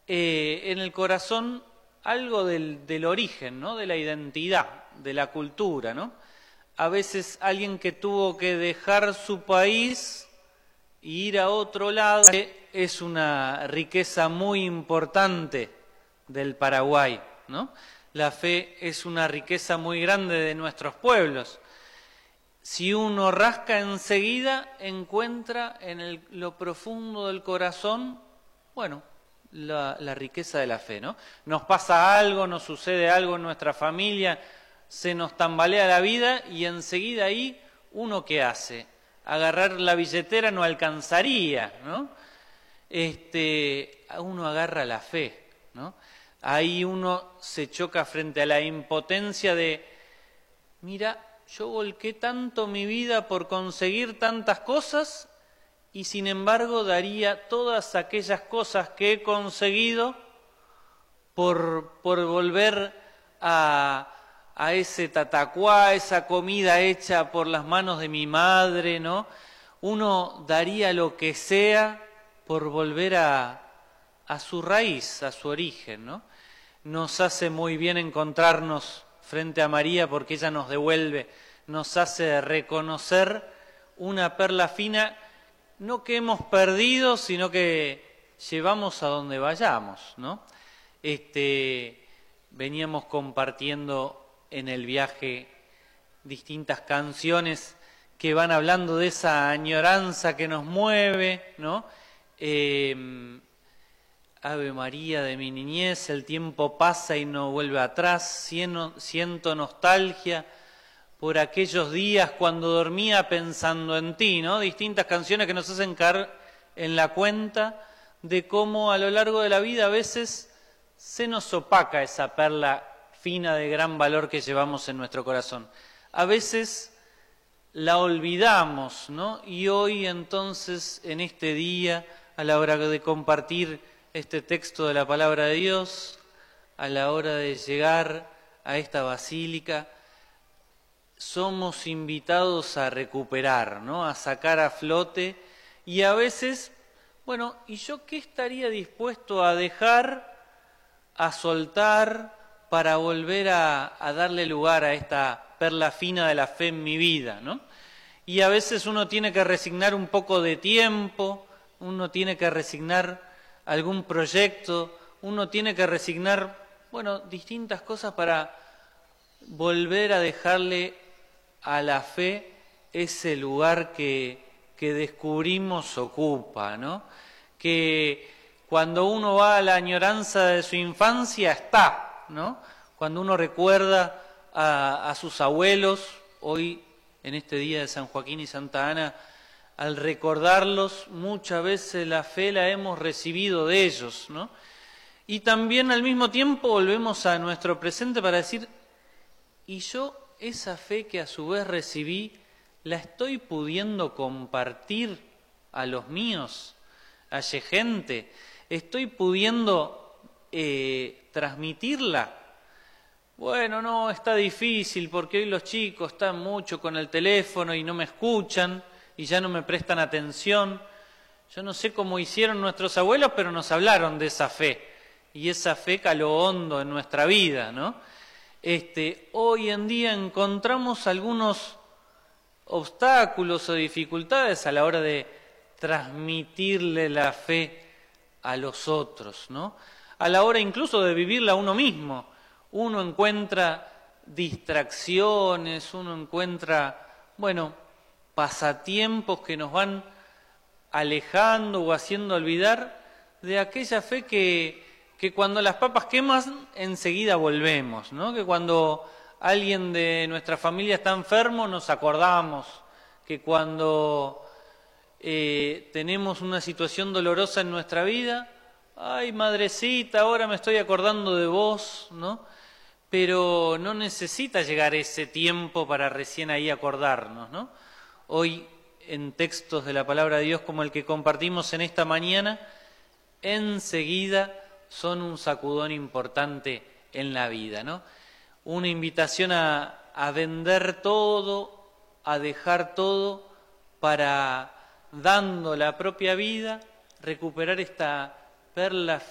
en el corazón algo del origen, ¿no? De la identidad, de la cultura, ¿no? A veces alguien que tuvo que dejar su país e ir a otro lado es una riqueza muy importante del Paraguay, ¿no? La fe es una riqueza muy grande de nuestros pueblos. Si uno rasca enseguida, encuentra en lo profundo del corazón, bueno, la riqueza de la fe, ¿no? Nos pasa algo, nos sucede algo en nuestra familia, se nos tambalea la vida y enseguida ahí, ¿uno qué hace? Agarrar la billetera no alcanzaría, ¿no? Uno agarra la fe, ¿no? Ahí uno se choca frente a la impotencia de, mira, yo volqué tanto mi vida por conseguir tantas cosas y sin embargo daría todas aquellas cosas que he conseguido por volver a ese tatacuá, esa comida hecha por las manos de mi madre, ¿no? Uno daría lo que sea por volver a su raíz, a su origen, ¿no? Nos hace muy bien encontrarnos frente a María porque ella nos devuelve, nos hace reconocer una perla fina, no que hemos perdido, sino que llevamos a donde vayamos, ¿no? Veníamos compartiendo en el viaje distintas canciones que van hablando de esa añoranza que nos mueve, ¿no? Ave María de mi niñez, el tiempo pasa y no vuelve atrás, siento nostalgia por aquellos días cuando dormía pensando en ti, ¿no? Distintas canciones que nos hacen caer en la cuenta de cómo a lo largo de la vida a veces se nos opaca esa perla fina de gran valor que llevamos en nuestro corazón. A veces la olvidamos, ¿no? Y hoy entonces, en este día, a la hora de compartir este texto de la palabra de Dios, a la hora de llegar a esta basílica, somos invitados a recuperar, ¿no? A sacar a flote y a veces, bueno, ¿y yo qué estaría dispuesto a dejar, a soltar para volver a darle lugar a esta perla fina de la fe en mi vida, ¿no? Y a veces uno tiene que resignar un poco de tiempo, uno tiene que resignar algún proyecto, uno tiene que resignar, bueno, distintas cosas para volver a dejarle a la fe ese lugar que descubrimos ocupa, ¿no? Que cuando uno va a la añoranza de su infancia está, ¿no? Cuando uno recuerda a sus abuelos, hoy en este día de San Joaquín y Santa Ana, al recordarlos, muchas veces la fe la hemos recibido de ellos, ¿no? Y también al mismo tiempo volvemos a nuestro presente para decir, ¿y yo esa fe que a su vez recibí, la estoy pudiendo compartir a los míos, a gente? ¿Estoy pudiendo transmitirla? Bueno, no, está difícil porque hoy los chicos están mucho con el teléfono y no me escuchan y ya no me prestan atención. Yo no sé cómo hicieron nuestros abuelos, pero nos hablaron de esa fe y esa fe caló hondo en nuestra vida, ¿no? Hoy en día encontramos algunos obstáculos o dificultades a la hora de transmitirle la fe a los otros, ¿no? A la hora incluso de vivirla uno mismo. Uno encuentra distracciones, uno encuentra, bueno, pasatiempos que nos van alejando o haciendo olvidar de aquella fe que cuando las papas queman enseguida volvemos, ¿no? Que cuando alguien de nuestra familia está enfermo nos acordamos, que cuando tenemos una situación dolorosa en nuestra vida, ay madrecita, ahora me estoy acordando de vos, ¿no? Pero no necesita llegar ese tiempo para recién ahí acordarnos, ¿no? Hoy, en textos de la palabra de Dios como el que compartimos en esta mañana, enseguida son un sacudón importante en la vida, ¿no? Una invitación a vender todo, a dejar todo, para, dando la propia vida, recuperar esta perla